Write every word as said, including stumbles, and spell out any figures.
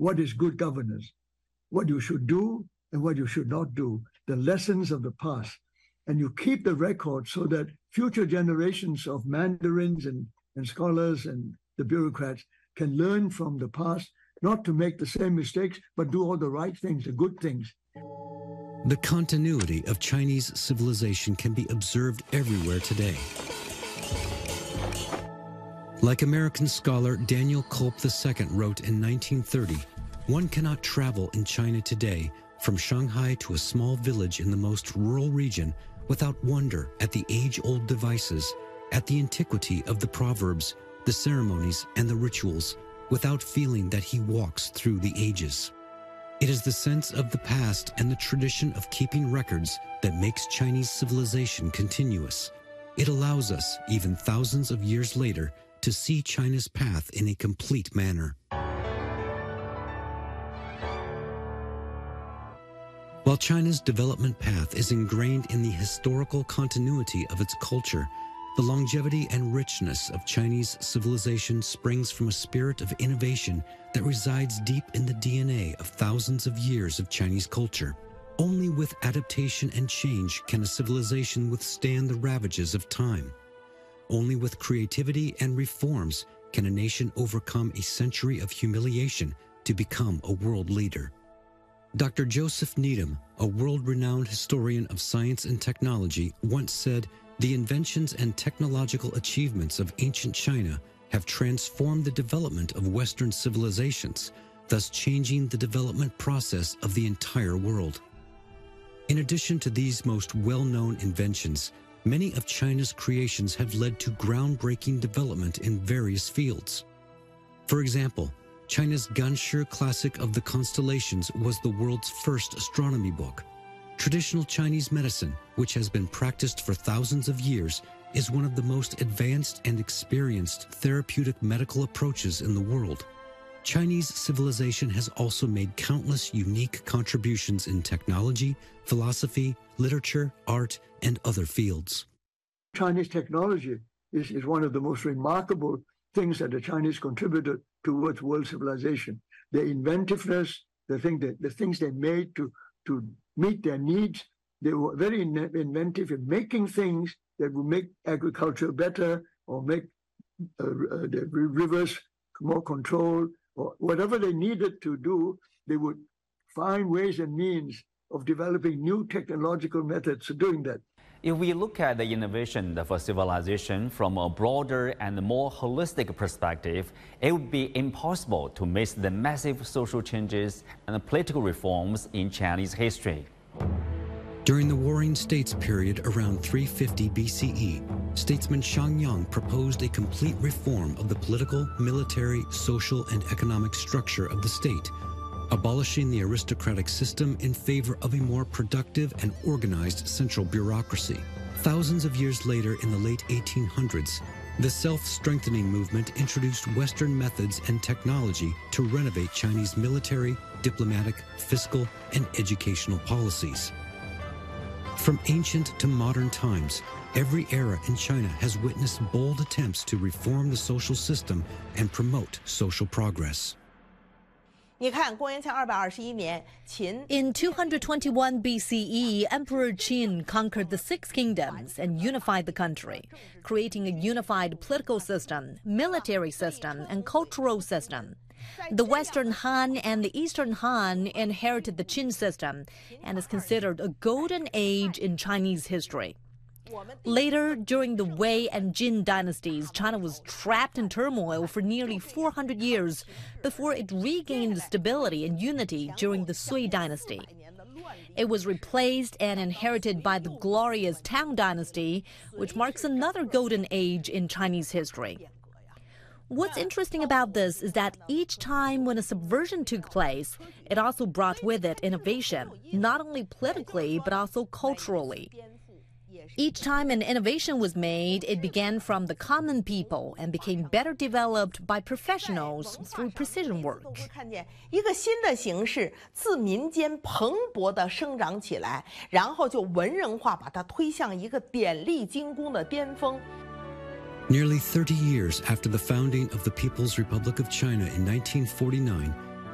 what is good governance, what you should do and what you should not do, the lessons of the past. And you keep the record so that future generations of Mandarins and, and scholars and the bureaucrats can learn from the past, not to make the same mistakes, but do all the right things, the good things. The continuity of Chinese civilization can be observed everywhere today. Like American scholar Daniel Culp the Second wrote in nineteen thirty, one cannot travel in China today from Shanghai to a small village in the most rural region without wonder at the age-old devices, at the antiquity of the proverbs, the ceremonies, and the rituals, without feeling that he walks through the ages. It is the sense of the past and the tradition of keeping records that makes Chinese civilization continuous. It allows us, even thousands of years later, to see China's path in a complete manner. While China's development path is ingrained in the historical continuity of its culture, the longevity and richness of Chinese civilization springs from a spirit of innovation that resides deep in the D N A of thousands of years of Chinese culture. Only with adaptation and change can a civilization withstand the ravages of time. Only with creativity and reforms can a nation overcome a century of humiliation to become a world leader. Doctor Joseph Needham, a world-renowned historian of science and technology, once said, "The inventions and technological achievements of ancient China have transformed the development of Western civilizations, thus changing the development process of the entire world." In addition to these most well-known inventions, many of China's creations have led to groundbreaking development in various fields. For example, China's Ganshi Classic of the Constellations was the world's first astronomy book. Traditional Chinese medicine, which has been practiced for thousands of years, is one of the most advanced and experienced therapeutic medical approaches in the world. Chinese civilization has also made countless unique contributions in technology, philosophy, literature, art, and other fields. Chinese technology is, is one of the most remarkable things that the Chinese contributed towards world civilization. Their inventiveness, the, thing that, the things they made to, to meet their needs, they were very in inventive in making things that would make agriculture better or make uh, uh, the rivers more controlled, or whatever they needed to do, they would find ways and means of developing new technological methods of doing that. If we look at the innovation of a civilization from a broader and more holistic perspective, it would be impossible to miss the massive social changes and political reforms in Chinese history. During the Warring States period around three fifty B C E, statesman Shang Yang proposed a complete reform of the political, military, social, and economic structure of the state, abolishing the aristocratic system in favor of a more productive and organized central bureaucracy. Thousands of years later, in the late eighteen hundreds, the self-strengthening movement introduced Western methods and technology to renovate Chinese military, diplomatic, fiscal, and educational policies. From ancient to modern times, every era in China has witnessed bold attempts to reform the social system and promote social progress. In two hundred twenty-one B C E, Emperor Qin conquered the Six Kingdoms and unified the country, creating a unified political system, military system, and cultural system. The Western Han and the Eastern Han inherited the Qin system and is considered a golden age in Chinese history. Later, during the Wei and Jin dynasties, China was trapped in turmoil for nearly four hundred years before it regained stability and unity during the Sui dynasty. It was replaced and inherited by the glorious Tang dynasty, which marks another golden age in Chinese history. What's interesting about this is that each time when a subversion took place, it also brought with it innovation, not only politically but also culturally. Each time an innovation was made, it began from the common people and became better developed by professionals through precision work. Nearly thirty years after the founding of the People's Republic of China in nineteen forty-nine,